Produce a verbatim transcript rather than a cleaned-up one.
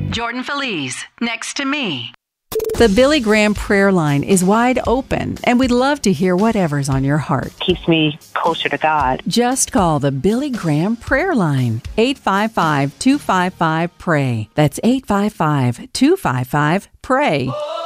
Jordan Feliz, Next to Me. The Billy Graham prayer line is wide open, and we'd love to hear whatever's on your heart. Keeps me closer to God. Just call the Billy Graham prayer line, eight five five, two five five, P R A Y. That's eight five five, two five five, P R A Y.